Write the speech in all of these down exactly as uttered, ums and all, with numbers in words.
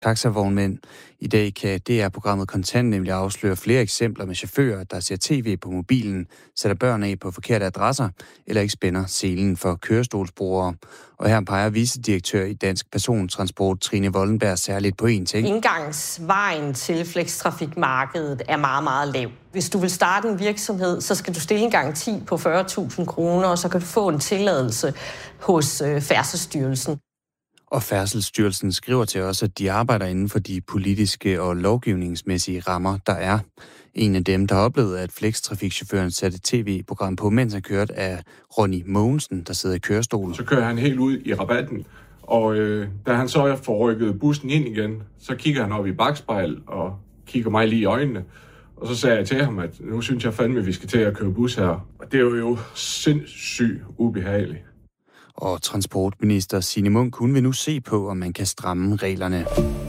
taxavognmænd. I dag kan D R-programmet Kontant nemlig afsløre flere eksempler med chauffører, der ser tv på mobilen, sætter børn af på forkerte adresser eller ikke spænder selen for kørestolsbrugere. Og her peger vicedirektør i Dansk Persontransport Trine Vollenberg særligt på én ting. Indgangsvejen til flextrafikmarkedet er meget, meget lav. Hvis du vil starte en virksomhed, så skal du stille en garanti på fyrre tusind kroner, og så kan du få en tilladelse hos øh, Færdselsstyrelsen. Og Færdselsstyrelsen skriver til os, at de arbejder inden for de politiske og lovgivningsmæssige rammer, der er. En af dem, der har oplevet, at flextrafikchaufføren satte tv-program på, mens han kørte, er Ronny Mogensen, der sidder i kørestolen. Så kører han helt ud i rabatten, og øh, da han så får rykket bussen ind igen, så kigger han op i bakspejl og kigger mig lige i øjnene. Og så sagde jeg til ham, at nu synes jeg fandme, at vi skal til at køre bus her. Og det er jo sindssygt ubehageligt. Og transportminister Signe Munk, hun vil nu se på, om man kan stramme reglerne.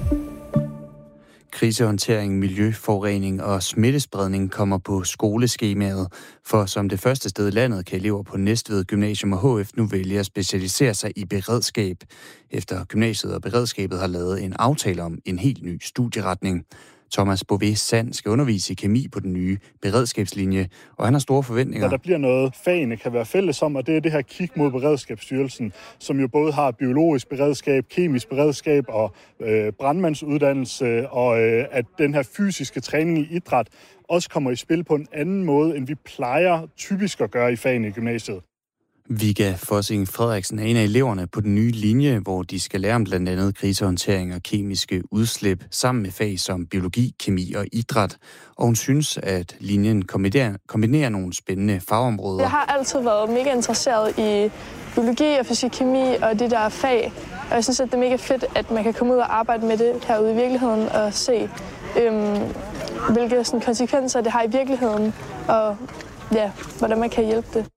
Krisehåndtering, miljøforurening og smittespredning kommer på skoleskemaet, for som det første sted i landet kan elever på Næstved Gymnasium og H F nu vælge at specialisere sig i beredskab, efter gymnasiet og beredskabet har lavet en aftale om en helt ny studieretning. Thomas Bové Sand skal undervise i kemi på den nye beredskabslinje, og han har store forventninger. Og der bliver noget, fagene kan være fælles om, og det er det her kig mod Beredskabsstyrelsen, som jo både har biologisk beredskab, kemisk beredskab og øh, brandmandsuddannelse, og øh, at den her fysiske træning i idræt også kommer i spil på en anden måde, end vi plejer typisk at gøre i fagene i gymnasiet. Vigga Fossing Frederiksen er en af eleverne på den nye linje, hvor de skal lære om blandt andet krisehåndtering og kemiske udslip, sammen med fag som biologi, kemi og idræt. Og hun synes, at linjen kombinerer, kombinerer nogle spændende fagområder. Jeg har altid været mega interesseret i biologi og fysik, kemi og de der fag. Og jeg synes, at det er mega fedt, at man kan komme ud og arbejde med det herude i virkeligheden og se, øhm, hvilke sådan, konsekvenser det har i virkeligheden, og ja, hvordan man kan hjælpe det.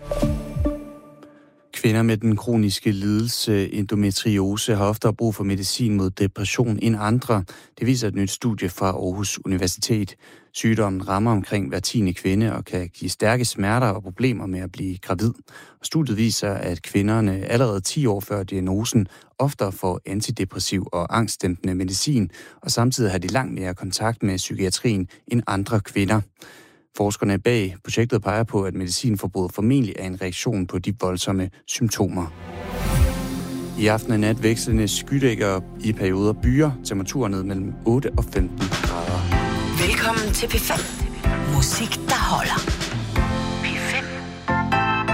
Kvinder med den kroniske lidelse endometriose har oftere brug for medicin mod depression end andre. Det viser et nyt studie fra Aarhus Universitet. Sygdommen rammer omkring hver tiende kvinde og kan give stærke smerter og problemer med at blive gravid. Og studiet viser, at kvinderne allerede ti år før diagnosen oftere får antidepressiv og angstdæmpende medicin, og samtidig har de langt mere kontakt med psykiatrien end andre kvinder. Forskerne bag projektet peger på, at medicinforbruget formentlig er en reaktion på de voldsomme symptomer. I aften og nat vekslende skydækker i perioder byer, temperaturen ned mellem otte og femten grader. Velkommen til P fem. Musik, der holder.